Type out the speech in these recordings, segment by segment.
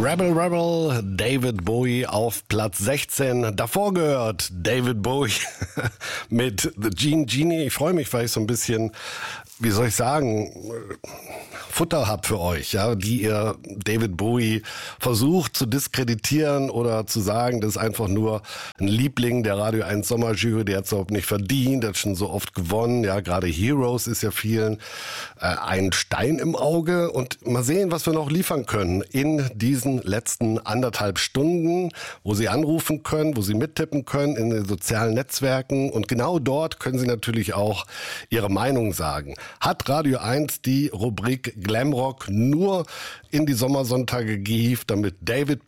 Rebel Rebel, David Bowie auf Platz 16. Davor gehört David Bowie mit The Genie. Ich freue mich, weil ich so ein bisschen, wie soll ich sagen, Futter hab für euch, ja, die ihr David Bowie versucht zu diskreditieren oder zu sagen, das ist einfach nur ein Liebling der Radio 1 Sommerjury, der hat es überhaupt nicht verdient, der hat schon so oft gewonnen, ja, gerade Heroes ist ja vielen ein Stein im Auge und mal sehen, was wir noch liefern können in diesen letzten 1,5 Stunden, wo Sie anrufen können, wo Sie mittippen können in den sozialen Netzwerken und genau dort können Sie natürlich auch Ihre Meinung sagen. Hat Radio 1 die Rubrik Glamrock nur in die Sommersonntage gehievt, damit David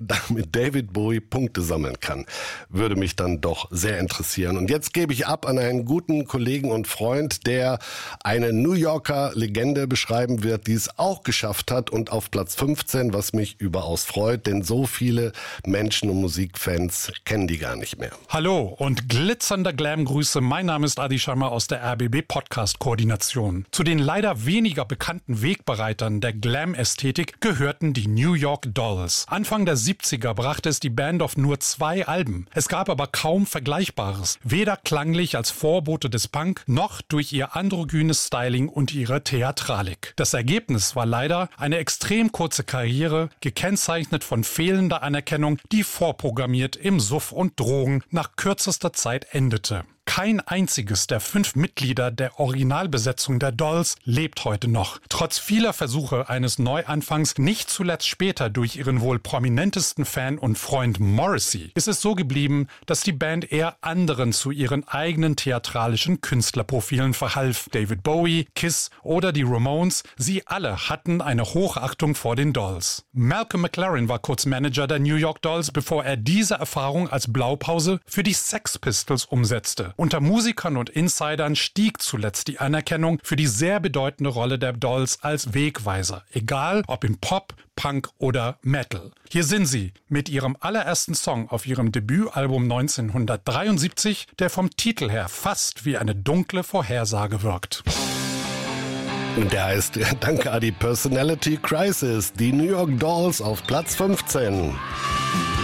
Bowie Punkte sammeln kann? Würde mich dann doch sehr interessieren. Und jetzt gebe ich ab an einen guten Kollegen und Freund, der eine New Yorker Legende beschreiben wird, die es auch geschafft hat und auf Platz 15, was mich überaus freut, denn so viele Menschen und Musikfans kennen die gar nicht mehr. Hallo und glitzernde Glam-Grüße. Mein Name ist Adi Sharma aus der RBB Podcast-Koordination. Zu den leider weniger bekannten Wegbereitern der Glam-Ästhetik gehörten die New York Dolls. Anfang der 70er brachte es die Band auf nur 2 Alben. Es gab aber kaum Vergleichbares. Weder klanglich als Vorbote des Punk, noch durch ihr androgynes Styling und ihre Theatralik. Das Ergebnis war leider eine extrem kurze Karriere, gekennzeichnet von fehlender Anerkennung, die vorprogrammiert im Suff und Drogen nach kürzester Zeit endete. Kein einziges der 5 Mitglieder der Originalbesetzung der Dolls lebt heute noch. Trotz vieler Versuche eines Neuanfangs, nicht zuletzt später durch ihren wohl prominentesten Fan und Freund Morrissey, ist es so geblieben, dass die Band eher anderen zu ihren eigenen theatralischen Künstlerprofilen verhalf. David Bowie, Kiss oder die Ramones, sie alle hatten eine Hochachtung vor den Dolls. Malcolm McLaren war kurz Manager der New York Dolls, bevor er diese Erfahrung als Blaupause für die Sex Pistols umsetzte. Unter Musikern und Insidern stieg zuletzt die Anerkennung für die sehr bedeutende Rolle der Dolls als Wegweiser, egal ob im Pop, Punk oder Metal. Hier sind sie mit ihrem allerersten Song auf ihrem Debütalbum 1973, der vom Titel her fast wie eine dunkle Vorhersage wirkt. Der heißt, danke Adi, Personality Crisis, die New York Dolls auf Platz 15.